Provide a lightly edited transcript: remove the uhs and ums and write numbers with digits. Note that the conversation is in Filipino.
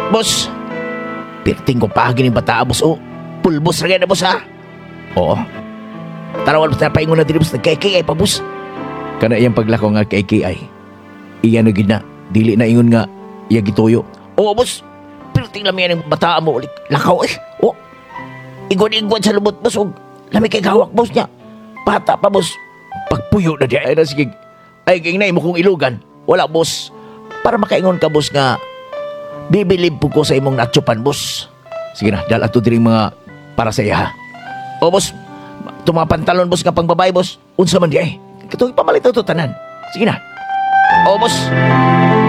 Boss, pirting ko pa gining bata, boss. O, pulbos ra na, boss, ha? Oo. Tarawan, boss, napaingon na din, boss. Nagkay-kay pa, boss. Kana iyang paglakaw nga kay-kay. Iyan na gid na. Dili na ingon nga iya gituyo. Oo, boss. Pirting lang yan yung bata mo. Lakaw, eh. O, igod-igod sa lumot, boss. O, lami kay gawak, boss niya. Bata pa, boss. Pagpuyo na diya. Ay, na, sige. Ay, gingay mo kong ilugan. Wala, boss. Para makaingon ka, boss, nga bibilib po ko sa imong natsupan, boss. Sige na, dahil ato din mga para sa iya, ha? O, boss, tumapantalon, boss, nga pang babae, boss. Unsa man di ay. Katong ipamalit ito tanan. Sige na. O, boss.